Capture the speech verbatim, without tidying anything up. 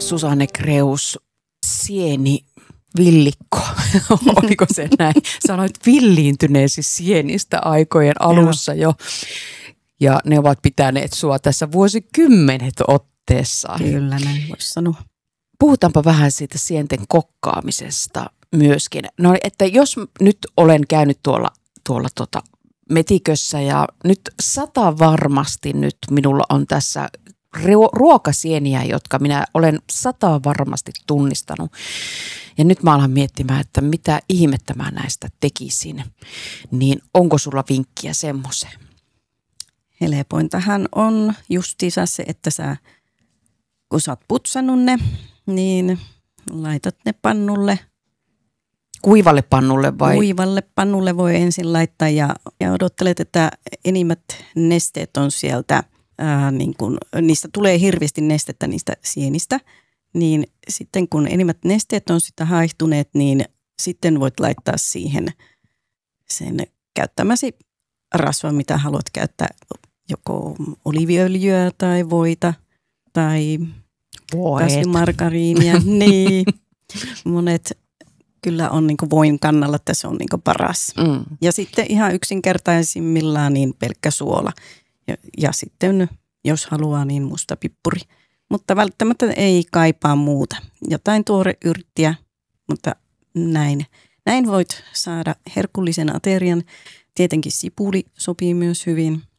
Susanne Kreus, sieni villikko, oliko se näin? Sanoit villiintyneesi sienistä aikojen alussa jo. Ja ne ovat pitäneet sua tässä vuosikymmenet otteessaan. Kyllä, näin voisi sanoa. Puhutaanpa vähän siitä sienten kokkaamisesta myöskin. No, että jos nyt olen käynyt tuolla, tuolla tota metikössä ja nyt sata varmasti nyt minulla on tässä ruokasieniä, jotka minä olen sata varmasti tunnistanut. Ja nyt mä alan miettimään, että mitä ihmettä mä näistä tekisin. Niin onko sulla vinkkiä semmoiseen? Helpointahan on justiinsa se, että sä, kun sä oot putsannut ne, niin laitat ne pannulle. Kuivalle pannulle vai? Kuivalle pannulle voi ensin laittaa ja, ja odottelet, että enimmät nesteet on sieltä, ää, niin kun, niistä tulee hirveästi nestettä niistä sienistä. Niin sitten kun enimmät nesteet on sitä haihtuneet, niin sitten voit laittaa siihen sen käyttämäsi rasvan, mitä haluat käyttää, joko oliiviöljyä tai voita tai kasvimargariinia. Niin, monet kyllä on niin kuin voin kannalla, että se on niin kuin paras. Mm. Ja sitten ihan yksinkertaisimmillaan niin pelkkä suola. Ja, ja sitten jos haluaa, niin musta pippuri. Mutta välttämättä ei kaipaa muuta. Jotain tuoreyrttiä, mutta näin. Näin voit saada herkullisen aterian. Tietenkin sipuli sopii myös hyvin.